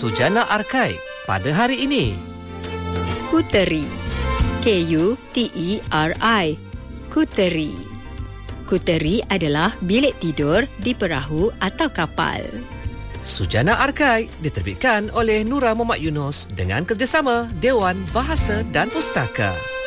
Sujana Arkai pada hari ini. Kuteri. K-U-T-E-R-I. Kuteri. Kuteri adalah bilik tidur di perahu atau kapal. Sujana Arkai diterbitkan oleh Nura Muhammad Yunus dengan kerjasama Dewan Bahasa dan Pustaka.